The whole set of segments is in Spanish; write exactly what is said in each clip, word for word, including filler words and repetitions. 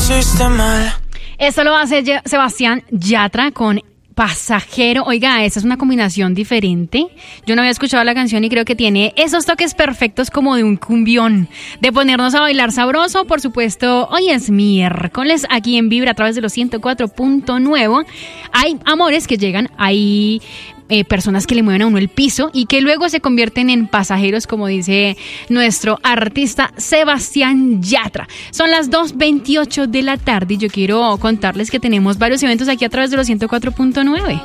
hiciste mal. Esto lo hace Ye- Sebastián Yatra con Pasajero. Oiga, esa es una combinación diferente. Yo no había escuchado la canción y creo que tiene esos toques perfectos como de un cumbión, de ponernos a bailar sabroso. Por supuesto, hoy es miércoles, aquí en Vibra a través de los ciento cuatro punto nueve. Hay amores que llegan, hay eh, personas que le mueven a uno el piso y que luego se convierten en pasajeros, como dice nuestro artista Sebastián Yatra. Son las dos veintiocho de la tarde y yo quiero contarles que tenemos varios eventos aquí a través de los ciento cuatro punto nueve.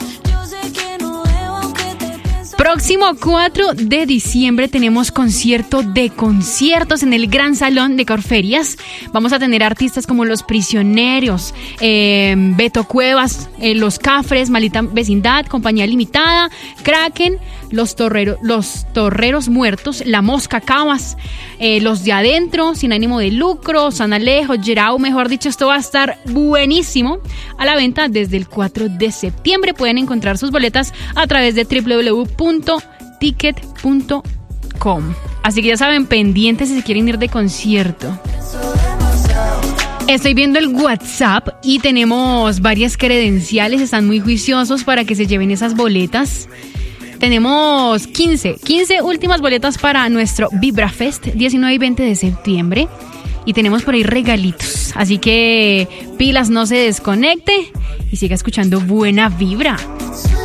Próximo cuatro de diciembre tenemos concierto de conciertos en el Gran Salón de Corferias. Vamos a tener artistas como Los Prisioneros, eh, Beto Cuevas, eh, Los Cafres, Maldita Vecindad, Compañía Limitada, Kraken, Los, Torrero, Los Torreros Muertos, La Mosca Cabas, eh, Los de Adentro, Sin Ánimo de Lucro, San Alejo, Gerau. Mejor dicho, esto va a estar buenísimo. A la venta desde el cuatro de septiembre. Pueden encontrar sus boletas a través de doble u doble u doble u punto ticket punto com. Así que ya saben, pendientes si se quieren ir de concierto. Estoy viendo el WhatsApp y tenemos varias credenciales. Están muy juiciosos para que se lleven esas boletas. Tenemos quince, quince últimas boletas para nuestro Vibra Fest, diecinueve y veinte de septiembre. Y tenemos por ahí regalitos. Así que pilas, no se desconecte y siga escuchando Buena Vibra.